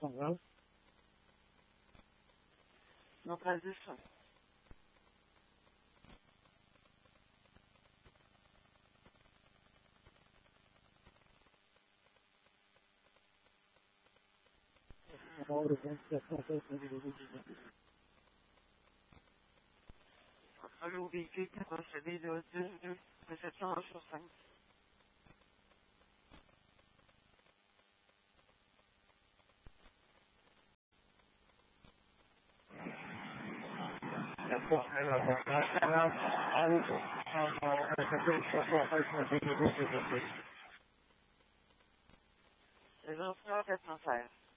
420. Centrale de son. Numéro 24 Contrôle au véhicule qui a procédé de réception sur 5. Les enfants, 405.